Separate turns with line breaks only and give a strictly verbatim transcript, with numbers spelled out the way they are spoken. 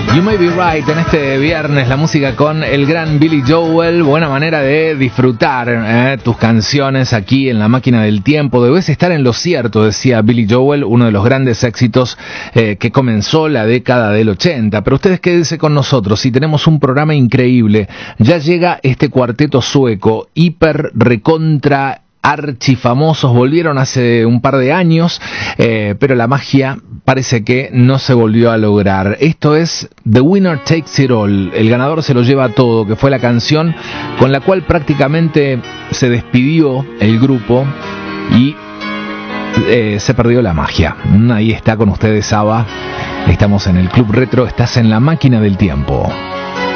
You May Be Right en este viernes, la música con el gran Billy Joel. Buena manera de disfrutar eh, tus canciones aquí en la máquina del tiempo. Debes estar en lo cierto, decía Billy Joel, uno de los grandes éxitos eh, que comenzó la década del ochenta. Pero ustedes quédense con nosotros y tenemos un programa increíble. Ya llega este cuarteto sueco, hiper recontra archifamosos, volvieron hace un par de años, eh, pero la magia parece que no se volvió a lograr. Esto es The Winner Takes It All, el ganador se lo lleva todo, que fue la canción con la cual prácticamente se despidió el grupo y eh, se perdió la magia. Ahí está con ustedes Ava, estamos en el Club Retro, estás en la máquina del tiempo.